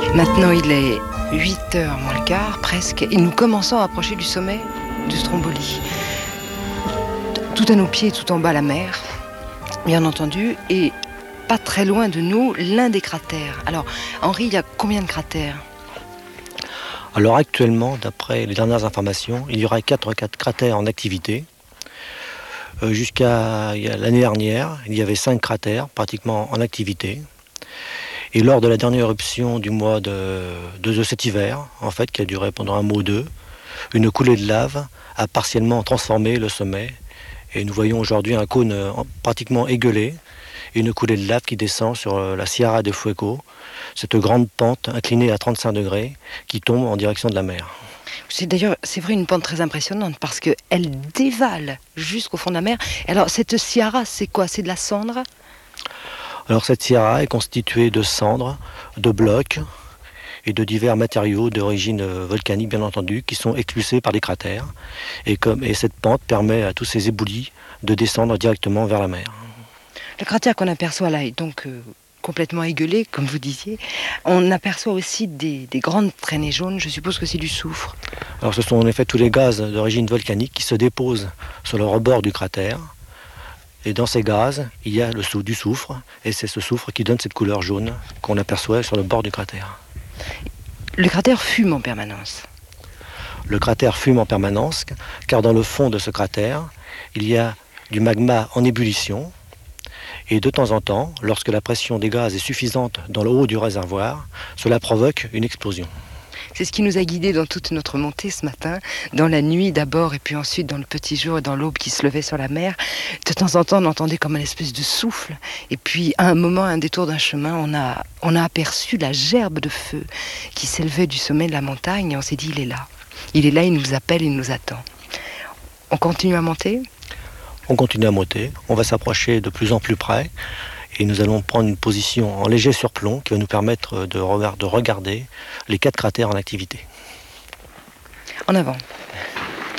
Maintenant, il est 8h moins le quart, presque, et nous commençons à approcher du sommet du Stromboli. Tout à nos pieds, tout en bas, la mer, bien entendu, et pas très loin de nous, l'un des cratères. Alors, Henri, il y a combien de cratères ? Alors actuellement, d'après les dernières informations, il y aura 4 cratères en activité. Jusqu'à l'année dernière, il y avait 5 cratères pratiquement en activité. Et lors de la dernière éruption du mois de cet hiver, en fait, qui a duré pendant un mois ou deux, une coulée de lave a partiellement transformé le sommet. Et nous voyons aujourd'hui un cône pratiquement égueulé, et une coulée de lave qui descend sur la Sierra de Fuego, cette grande pente inclinée à 35 degrés qui tombe en direction de la mer. C'est vrai, une pente très impressionnante parce qu'elle dévale jusqu'au fond de la mer. Et alors, cette Sierra, c'est quoi ? C'est de la cendre ? Alors cette Sierra est constituée de cendres, de blocs et de divers matériaux d'origine volcanique, bien entendu, qui sont expulsés par des cratères. Et cette pente permet à tous ces éboulis de descendre directement vers la mer. Le cratère qu'on aperçoit là est donc complètement égueulé, comme vous disiez. On aperçoit aussi des grandes traînées jaunes. Je suppose que c'est du soufre. Alors ce sont en effet tous les gaz d'origine volcanique qui se déposent sur le rebord du cratère. Et dans ces gaz, il y a du soufre, et c'est ce soufre qui donne cette couleur jaune qu'on aperçoit sur le bord du cratère. Le cratère fume en permanence. Le cratère fume en permanence, car dans le fond de ce cratère, il y a du magma en ébullition, et de temps en temps, lorsque la pression des gaz est suffisante dans le haut du réservoir, cela provoque une explosion. C'est ce qui nous a guidés dans toute notre montée ce matin, dans la nuit d'abord et puis ensuite dans le petit jour et dans l'aube qui se levait sur la mer. De temps en temps, on entendait comme une espèce de souffle. Et puis à un moment, à un détour d'un chemin, on a aperçu la gerbe de feu qui s'élevait du sommet de la montagne et on s'est dit, il est là. Il est là, il nous appelle, il nous attend. On continue à monter ? On continue à monter, on va s'approcher de plus en plus près. Et nous allons prendre une position en léger surplomb qui va nous permettre de regarder les 4 cratères en activité. En avant.